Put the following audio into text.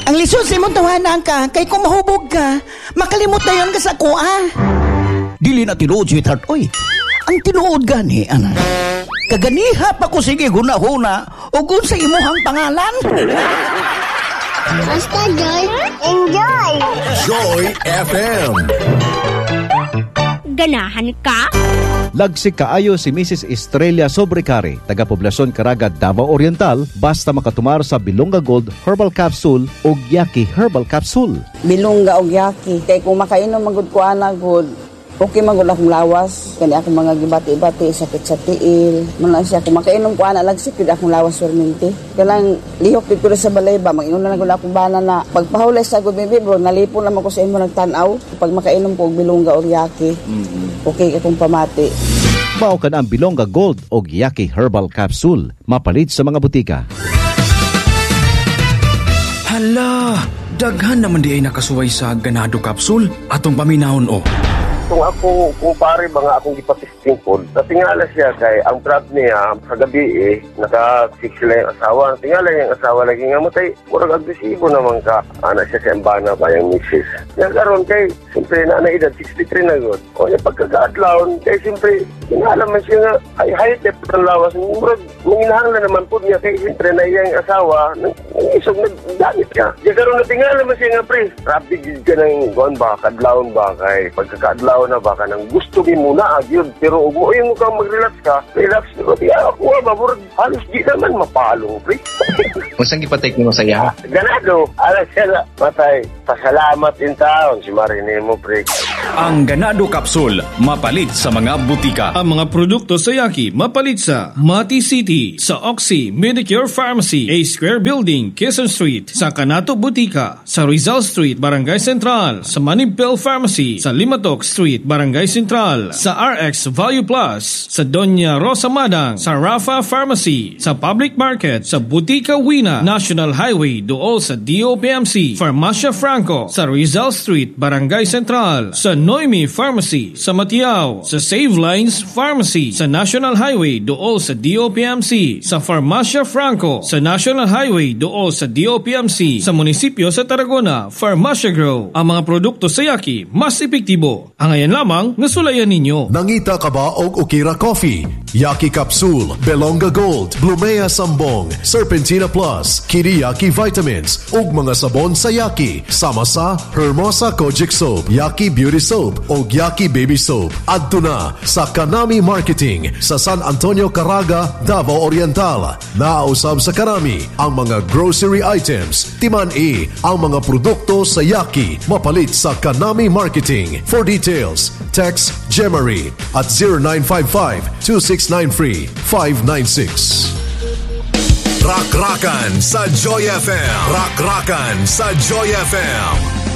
Ang lisod sa imong tawanan ka, kay kung mahubog ka, makalimot na yun ka sa kuha. Dili na tinuod, sweetheart. Oy, ang tinuod gani, ana. Kaganiha pa ko sige huna-huna o kung sa imuhang pangalan. Basta Joy, enjoy! Joy FM. Ganahan ka? Lagsik kaayo si Mrs. Estrella Sobrecare, taga-poblasyon Caraga, Davao Oriental, basta makatumar sa Bilonga Gold Herbal Capsule o Yaki Herbal Capsule. Bilonga o Yaki, kay kung makainom magud ko ana good, okay magud akong lawas, kani akong mga gibati-bati, sakit sa tiil. Muna siya, kung makainom ko ana lagsik gud akong lawas perminti. Kanang lihok gid ko sa balay ba, mag-inom na gud akong bana na pagpahulay sa gud bibi bro, nalipon naman ko sa imo nagtan-aw. Pag makainom ko og Bilonga o Yaki, okay akong pamati. Mao ka na ang Bilonga Gold o Yaki Herbal Capsule, mapalit sa mga butika. Hala, daghan naman di ay nakasuway sa ganado capsule atong paminahon o. Kung ako, kumpare ba nga akong ipatisting po, natingala siya kay ang trap niya sa gabi naka-fix sila yung asawa. Natingala yung asawa lagi nga matay, kurang agresibo naman ka. Anak siya sa embana ba yung misis. Yan karon kay, siyempre na edad 63 na good. O yung pagkakaadlaon, kay siyempre, tingala man siya nga, ay high-tep ng lawas. Manginahang na naman po niya kay siyempre na iyang asawa, isog nagdamit niya. Yan karon natingala man siya nga pre, rapid ka ng guan ba, kadlaon ba, kay pagkakaadlaon na baka nang gusto mo muna agyod pero ug mo yung kang mag-relax ka relax ko di ako mabur halos di naman mapalong pre. Unsang gipatek nimo sa iya? Ganado ala siya patay pasalamat in taon si Marinemo pre. Ang ganado capsule mapalit sa mga butika. Ang mga produkto sa Yaki mapalit sa Mati City, sa Oxy Medicure Pharmacy, A Square Building, Quezon Street, sa Kanato Butika, sa Rizal Street, Barangay Central, sa Manibel Pharmacy, sa Limatok Street, Barangay Central, sa RX Value Plus, sa Doña Rosa Madang, sa Rafa Pharmacy, sa Public Market, sa Butika Wina, National Highway dool sa DOPMC, Farmacia Franco, sa Rizal Street, Barangay Central, sa Noemi Pharmacy, sa Matiao, sa Save Lines Pharmacy, sa National Highway dool sa DOPMC, sa Farmacia Franco, sa National Highway dool sa DOPMC, sa munisipyo sa Tarragona, Farmacia Grow. Ang mga produkto sa Yaki mas epektibo. Ang ayan lamang nasulayan ninyo. Nangita ka ba og Okira Coffee, Yaki Capsule, Belonga Gold, Blumea Sambong, Serpentina Plus, Kiriyaki Vitamins, ug mga sabon sa Yaki, sama sa Hermosa Kojic Soap, Yaki Beauty Soap, o Yaki Baby Soap. Adto na sa Kanami Marketing sa San Antonio, Caraga, Davao Oriental. Naausab sa Kanami ang mga grocery items, timan-i ang mga produkto sa Yaki, mapalit sa Kanami Marketing. For details, text Gemary at 0955-2693-596. Rak-rakan sa Joy FM. Rak-rakan sa Joy FM.